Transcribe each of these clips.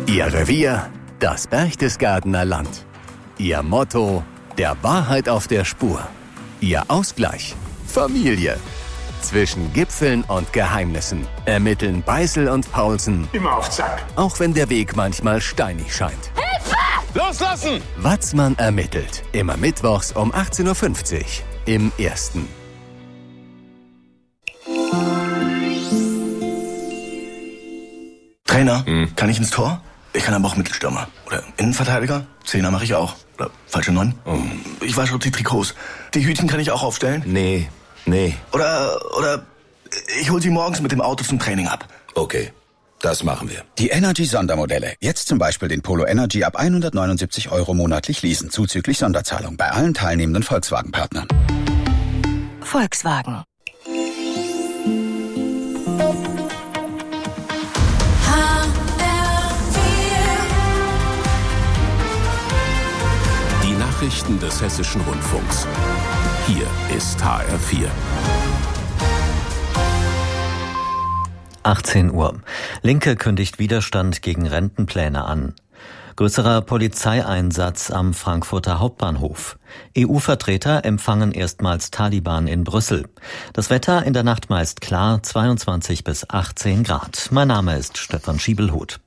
Ihr Revier, das Berchtesgadener Land. Ihr Motto, der Wahrheit auf der Spur. Ihr Ausgleich, Familie. Zwischen Gipfeln und Geheimnissen ermitteln Beißel und Paulsen. Immer auf Zack. Auch wenn der Weg manchmal steinig scheint. Hilfe! Loslassen! Watzmann ermittelt. Immer mittwochs um 18.50 Uhr im Ersten. Trainer, kann ich ins Tor? Ich kann aber auch Mittelstürmer. Oder Innenverteidiger? Zehner mache ich auch. Oder falsche 9? Ich wasche auch die Trikots. Die Hütchen kann ich auch aufstellen? Nee. Oder ich hol sie morgens mit dem Auto zum Training ab. Okay, das machen wir. Die Energy-Sondermodelle. Jetzt zum Beispiel den Polo Energy ab 179 € monatlich leasen, zuzüglich Sonderzahlung bei allen teilnehmenden Volkswagen-Partnern. Volkswagen. Die Nachrichten des Hessischen Rundfunks. Hier ist HR4. 18 Uhr. Linke kündigt Widerstand gegen Rentenpläne an. Größerer Polizeieinsatz am Frankfurter Hauptbahnhof. EU-Vertreter empfangen erstmals Taliban in Brüssel. Das Wetter in der Nacht meist klar, 22 bis 18 Grad. Mein Name ist Stefan Schiebelhuth.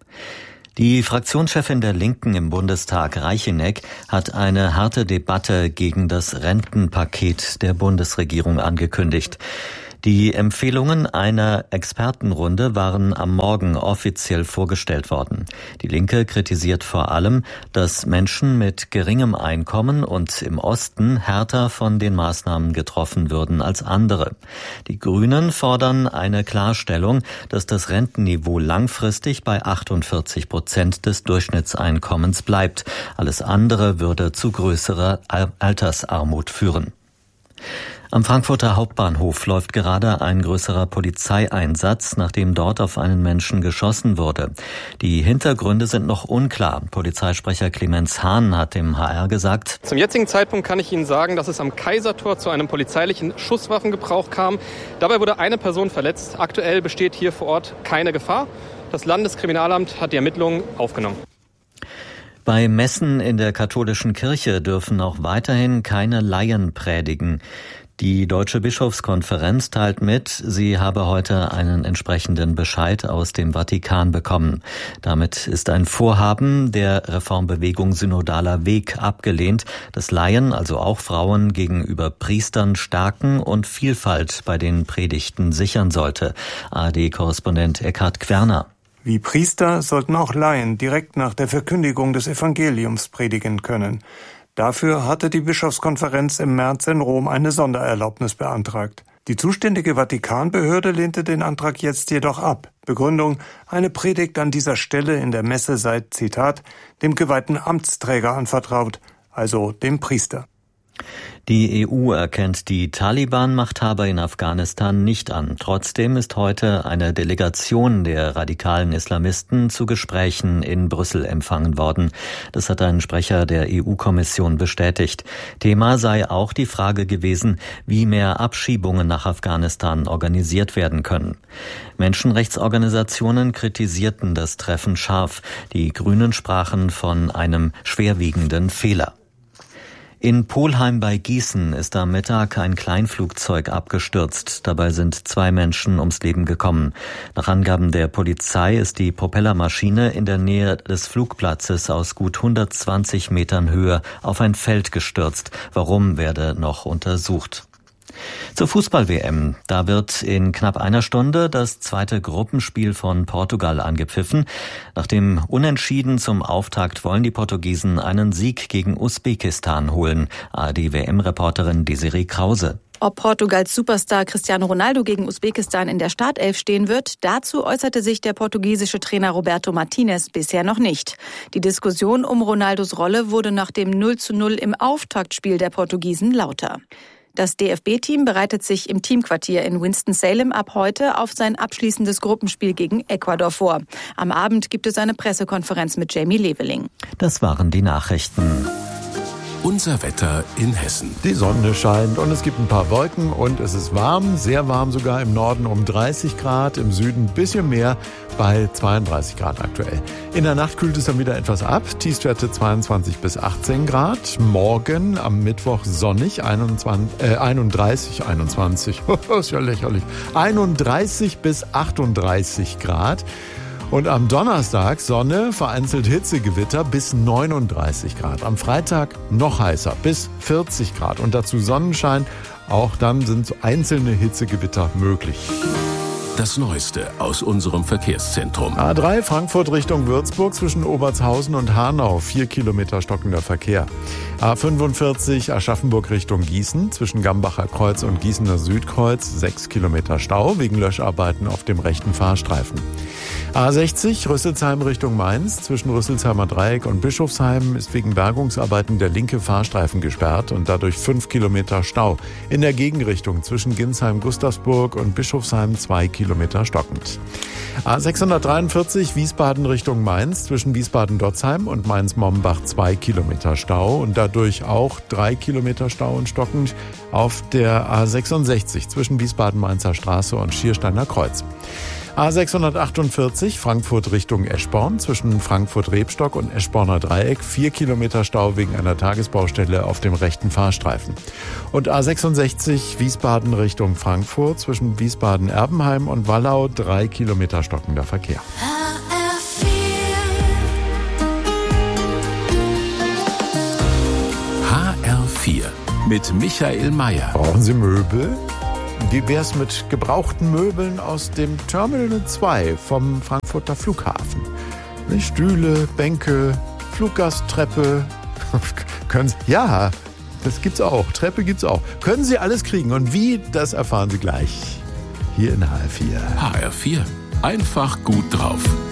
Die Fraktionschefin der Linken im Bundestag, Reicheneck, hat eine harte Debatte gegen das Rentenpaket der Bundesregierung angekündigt. Die Empfehlungen einer Expertenrunde waren am Morgen offiziell vorgestellt worden. Die Linke kritisiert vor allem, dass Menschen mit geringem Einkommen und im Osten härter von den Maßnahmen getroffen würden als andere. Die Grünen fordern eine Klarstellung, dass das Rentenniveau langfristig bei 48% des Durchschnittseinkommens bleibt. Alles andere würde zu größerer Altersarmut führen. Am Frankfurter Hauptbahnhof läuft gerade ein größerer Polizeieinsatz, nachdem dort auf einen Menschen geschossen wurde. Die Hintergründe sind noch unklar. Polizeisprecher Clemens Hahn hat dem HR gesagt: Zum jetzigen Zeitpunkt kann ich Ihnen sagen, dass es am Kaisertor zu einem polizeilichen Schusswaffengebrauch kam. Dabei wurde eine Person verletzt. Aktuell besteht hier vor Ort keine Gefahr. Das Landeskriminalamt hat die Ermittlungen aufgenommen. Bei Messen in der katholischen Kirche dürfen auch weiterhin keine Laien predigen. Die Deutsche Bischofskonferenz teilt mit, sie habe heute einen entsprechenden Bescheid aus dem Vatikan bekommen. Damit ist ein Vorhaben der Reformbewegung Synodaler Weg abgelehnt, das Laien, also auch Frauen, gegenüber Priestern stärken und Vielfalt bei den Predigten sichern sollte. ARD-Korrespondent Eckhard Querner. Wie Priester sollten auch Laien direkt nach der Verkündigung des Evangeliums predigen können. Dafür hatte die Bischofskonferenz im März in Rom eine Sondererlaubnis beantragt. Die zuständige Vatikanbehörde lehnte den Antrag jetzt jedoch ab. Begründung: eine Predigt an dieser Stelle in der Messe sei, Zitat, dem geweihten Amtsträger anvertraut, also dem Priester. Die EU erkennt die Taliban-Machthaber in Afghanistan nicht an. Trotzdem ist heute eine Delegation der radikalen Islamisten zu Gesprächen in Brüssel empfangen worden. Das hat ein Sprecher der EU-Kommission bestätigt. Thema sei auch die Frage gewesen, wie mehr Abschiebungen nach Afghanistan organisiert werden können. Menschenrechtsorganisationen kritisierten das Treffen scharf. Die Grünen sprachen von einem schwerwiegenden Fehler. In Polheim bei Gießen ist am Mittag ein Kleinflugzeug abgestürzt. Dabei sind 2 Menschen ums Leben gekommen. Nach Angaben der Polizei ist die Propellermaschine in der Nähe des Flugplatzes aus gut 120 Metern Höhe auf ein Feld gestürzt. Warum, werde noch untersucht. Zur Fußball-WM. Da wird in knapp einer Stunde das zweite Gruppenspiel von Portugal angepfiffen. Nach dem Unentschieden zum Auftakt wollen die Portugiesen einen Sieg gegen Usbekistan holen. ARD-WM-Reporterin Desiree Krause. Ob Portugals Superstar Cristiano Ronaldo gegen Usbekistan in der Startelf stehen wird, dazu äußerte sich der portugiesische Trainer Roberto Martinez bisher noch nicht. Die Diskussion um Ronaldos Rolle wurde nach dem 0:0 im Auftaktspiel der Portugiesen lauter. Das DFB-Team bereitet sich im Teamquartier in Winston-Salem ab heute auf sein abschließendes Gruppenspiel gegen Ecuador vor. Am Abend gibt es eine Pressekonferenz mit Jamie Leveling. Das waren die Nachrichten. Unser Wetter in Hessen. Die Sonne scheint und es gibt ein paar Wolken und es ist warm, sehr warm sogar im Norden um 30 Grad, im Süden ein bisschen mehr bei 32 Grad aktuell. In der Nacht kühlt es dann wieder etwas ab, Tiefstwerte 22 bis 18 Grad. Morgen am Mittwoch sonnig, 31 bis 38 Grad. Und am Donnerstag Sonne, vereinzelt Hitzegewitter bis 39 Grad. Am Freitag noch heißer, bis 40 Grad. Und dazu Sonnenschein, auch dann sind so einzelne Hitzegewitter möglich. Das Neueste aus unserem Verkehrszentrum. A3 Frankfurt Richtung Würzburg zwischen Obertshausen und Hanau. 4 Kilometer stockender Verkehr. A45 Aschaffenburg Richtung Gießen zwischen Gambacher Kreuz und Gießener Südkreuz. 6 Kilometer Stau wegen Löscharbeiten auf dem rechten Fahrstreifen. A60 Rüsselsheim Richtung Mainz zwischen Rüsselsheimer Dreieck und Bischofsheim ist wegen Bergungsarbeiten der linke Fahrstreifen gesperrt und dadurch 5 Kilometer Stau. In der Gegenrichtung zwischen Ginsheim-Gustavsburg und Bischofsheim 2 Kilometer stockend. A643 Wiesbaden Richtung Mainz zwischen Wiesbaden-Dotzheim und Mainz-Mombach 2 Kilometer Stau und dadurch auch 3 Kilometer Stau und stockend auf der A66 zwischen Wiesbaden-Mainzer Straße und Schiersteiner Kreuz. A648 Frankfurt Richtung Eschborn zwischen Frankfurt-Rebstock und Eschborner Dreieck 4 Kilometer Stau wegen einer Tagesbaustelle auf dem rechten Fahrstreifen. Und A66 Wiesbaden Richtung Frankfurt zwischen Wiesbaden-Erbenheim und Wallau 3 Kilometer stockender Verkehr. HR4 mit Michael Mayer. Brauchen Sie Möbel? Wie wär's mit gebrauchten Möbeln aus dem Terminal 2 vom Frankfurter Flughafen? Stühle, Bänke, Fluggasttreppe. Ja, das gibt's auch. Treppe gibt's auch. Können Sie alles kriegen. Und wie, das erfahren Sie gleich hier in HR4. HR4. Einfach gut drauf.